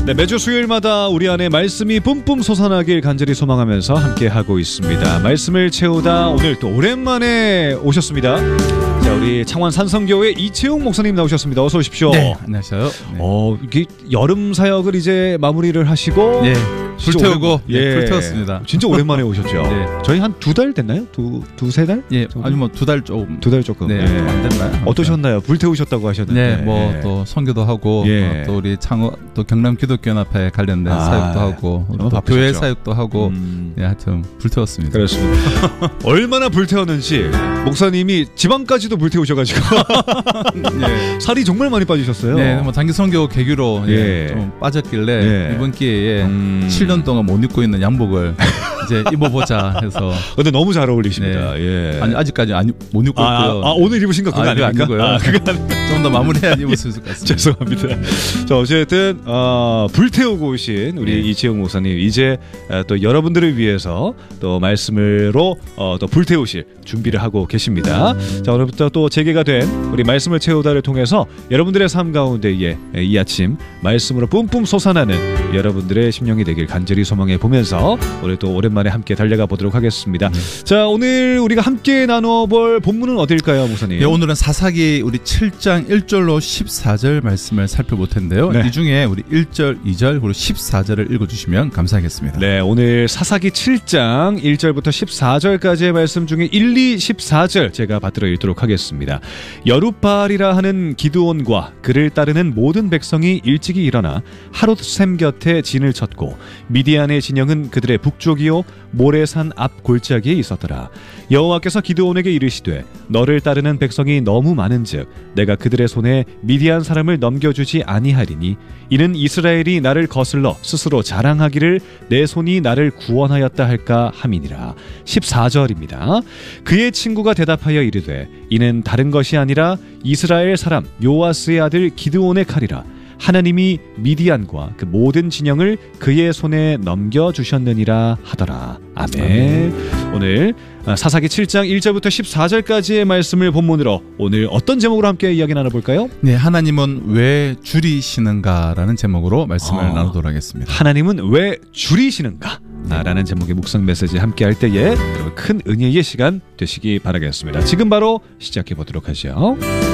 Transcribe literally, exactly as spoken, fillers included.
네, 매주 수요일마다 우리 안에 말씀이 뿜뿜 솟아나길 간절히 소망하면서 함께하고 있습니다. 말씀을 채우다 오늘 또 오랜만에 오셨습니다. 자, 우리 창원 산성교회 이채용 목사님 나오셨습니다. 어서 오십시오. 네, 안녕하세요. 네. 어, 이게 여름 사역을 이제 마무리를 하시고 네, 불태우고 오랜... 예, 예, 불태웠습니다. 진짜 오랜만에 오셨죠. 네. 저희 한 두 달 됐나요? 두 두세 달? 예, 아니 뭐 두 달 조금. 두 달 조금. 네, 예. 안 됐나요? 어떠셨나요? 불태우셨다고 하셨는데. 네, 뭐 또 예. 선교도 하고 예. 어, 또 우리 창원 또 경남 기독교연합회 관련된 아, 사역도 하고 또 바쁘셨죠. 교회 사역도 하고 음. 예, 하여튼 불태웠습니다. 그렇습니다. 얼마나 불태웠는지 목사님이 지방까지도 불태우셔가지고 예. 살이 정말 많이 빠지셨어요. 네, 뭐 장기 선교 계기로 예. 예, 좀 빠졌길래 예. 이번 기회에 음. 칠 년 동안 못 입고 있는 양복을 이제 입어보자 해서. 근데 너무 잘 어울리십니다. 예. 아니 아직까지 안, 못 입고 아, 있고요. 아, 오늘 입으신 거 그거 아, 아닙니까? 아니고요. 아, 그거 좀 더 마무리해야 입을 수 있을 것 같습니다. 죄송합니다. 자, 어쨌든 어, 불태우고 오신 우리 네. 이채용 목사님 이제 어, 또 여러분들을 위해서 또 말씀으로 어, 또 불태우실 준비를 하고 계십니다. 자, 오늘부터 또 재개가 된 우리 말씀을 채우다를 통해서 여러분들의 삶 가운데에 이 아침 말씀으로 뿜뿜 솟아나는 여러분들의 심령이 되길 간절히 소망해 보면서 오늘 또 오랜만에 함께 달려가 보도록 하겠습니다. 네. 자, 오늘 우리가 함께 나눠볼 본문은 어딜까요, 목사님? 네, 오늘은 사사기 우리 칠 장 일 절로 십사 절 말씀을 살펴볼 텐데요. 네. 이 중에 우리 일 절, 이 절 그리고 십사 절을 읽어주시면 감사하겠습니다. 네, 오늘 사사기 칠 장 일 절부터 십사 절까지의 말씀 중에 일, 이, 십사 절 제가 받들어 읽도록 하겠습니다. 여룻바알이라 하는 기드온과 그를 따르는 모든 백성이 일찍이 일어나 하롯샘 곁에 진을 쳤고 미디안의 진영은 그들의 북쪽이요 모레산 앞 골짜기에 있었더라. 여호와께서 기드온에게 이르시되 너를 따르는 백성이 너무 많은즉 내가 그들의 손에 미디안 사람을 넘겨주지 아니하리니 이는 이스라엘이 나를 거슬러 스스로 자랑하기를 내 손이 나를 구원하였다 할까 함이니라. 십사 절입니다. 그의 친구가 대답하여 이르되 이는 다른 것이 아니라 이스라엘 사람 요아스의 아들 기드온의 칼이라. 하나님이 미디안과 그 모든 진영을 그의 손에 넘겨주셨느니라 하더라. 아멘. 오늘 사사기 칠 장 일 절부터 십사 절까지의 말씀을 본문으로 오늘 어떤 제목으로 함께 이야기 나눠볼까요? 네, 하나님은 왜 줄이시는가라는 제목으로 말씀을 어, 나누도록 하겠습니다. 하나님은 왜 줄이시는가? 라는 제목의 묵상 메시지 함께 할 때에 여러분 큰 은혜의 시간 되시기 바라겠습니다. 지금 바로 시작해 보도록 하죠.